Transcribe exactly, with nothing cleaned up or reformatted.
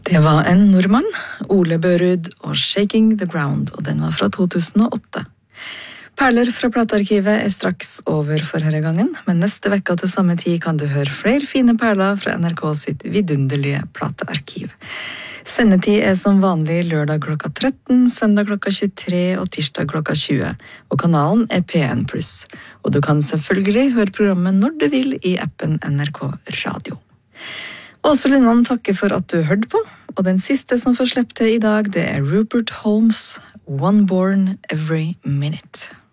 Det var en nordmann, Ole Børud og Shaking the Ground, og den var fra to tusen og åtte. Perler fra platearkivet er straks over for denne gangen, men neste vekka til samme tid kan du høre flere fine perler fra N R K sitt vidunderlige platearkiv. Sendetid er som vanlig lørdag klokka tretten, søndag klokka tjuetre og tirsdag klokka tjue, og kanalen er P en pluss. Og du kan selvfølgelig høre programmet når du vil i appen N R K Radio. Åse Lundan takker for at du hørte på, og den siste som får slippe til i dag, det er Rupert Holmes, One Born Every Minute.